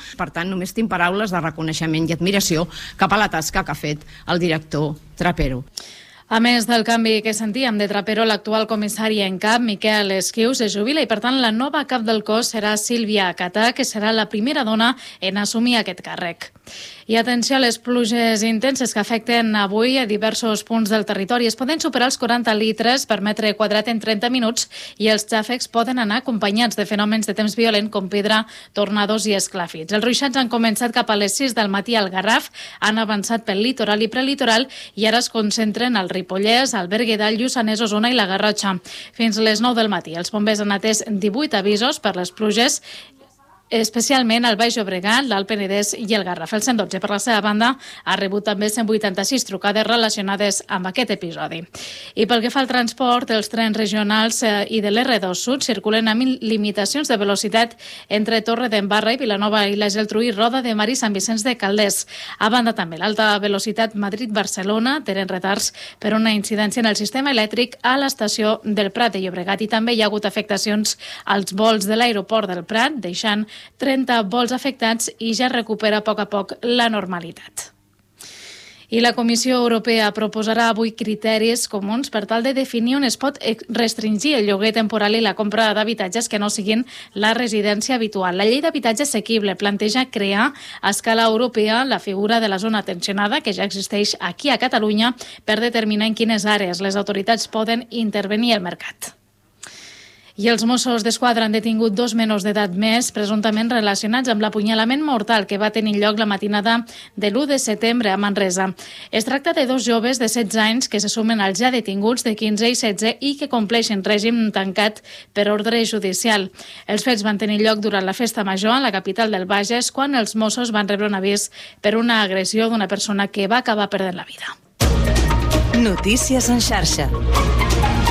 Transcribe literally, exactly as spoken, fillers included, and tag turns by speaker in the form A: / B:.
A: Per tant, només tinc paraules de reconeixement i admiració cap a la tasca que ha fet el director Trapero.
B: A més del canvi que sentíem de Trapero, l'actual comissari en cap, Miquel Esquius, es jubila i, per tant, la nova cap del cos serà Sílvia Catà, que serà la primera dona en assumir aquest càrrec. I atenció a les pluges intenses que afecten avui a diversos punts del territori. Es poden superar els quaranta litres per metre quadrat en trenta minuts i els xàfecs poden anar acompanyats de fenòmens de temps violent com pedra, tornados i esclàfits. Els ruixats han començat cap a les sis del matí al Garraf, han avançat pel litoral i prelitoral i ara es concentren al Ripollès, al Berguedà, el Lluçanès, Osona i la Garrotxa. Fins les nou del matí, els bombers han atès divuit avisos per les pluges, especialment al Baix Llobregat, l'Alt Penedès i el Garraf. El cent dotze, per la seva banda, ha rebut també cent vuitanta-sis trucades relacionades amb aquest episodi. I pel que fa al transport, els trens regionals i de l'erre dos Sud circulen amb limitacions de velocitat entre Torredembarra i Vilanova i la Geltrú i Roda de Mar i Sant Vicenç de Calders. A banda també, l'alta velocitat Madrid-Barcelona tenen retards per una incidència en el sistema elèctric a l'estació del Prat de Llobregat i també hi ha hagut afectacions als vols de l'aeroport del Prat, deixant trenta vols afectats i ja recupera a poc a poc la normalitat. I la Comissió Europea proposarà avui criteris comuns per tal de definir on es pot restringir el lloguer temporal i la compra d'habitatges que no siguin la residència habitual. La llei d'habitatge assequible planteja crear a escala europea la figura de la zona tensionada, que ja existeix aquí a Catalunya, per determinar en quines àrees les autoritats poden intervenir al mercat. I els Mossos d'Esquadra han detingut dos menors d'edat més, presumptament relacionats amb l'apunyalament mortal que va tenir lloc la matinada de l'u de setembre a Manresa. Es tracta de dos joves de setze anys que se sumen als ja detinguts de quinze i setze i que compleixen règim tancat per ordre judicial. Els fets van tenir lloc durant la festa major a la capital del Bages, quan els Mossos van rebre un avís per una agressió d'una persona que va acabar perdent la vida.
C: Notícies en xarxa.